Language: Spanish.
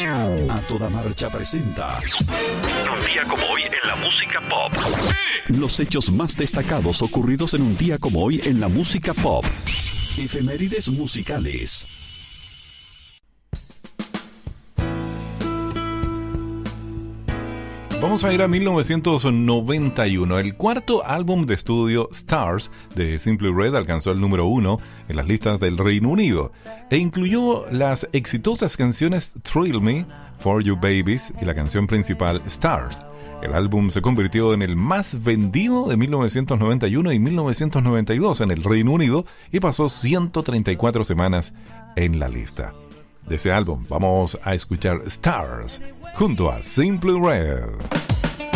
A Toda Marcha presenta Un día como hoy en la música pop. los hechos más destacados ocurridos en un día como hoy en la música pop. Efemérides musicales. Vamos a ir a 1991. El cuarto álbum de estudio, Stars, de Simply Red alcanzó el número 1 en las listas del Reino Unido e incluyó las exitosas canciones Thrill Me, For You Babies y la canción principal Stars. El álbum se convirtió en el más vendido de 1991 y 1992 en el Reino Unido y pasó 134 semanas en la lista. De ese álbum vamos a escuchar Stars junto a Simply Red.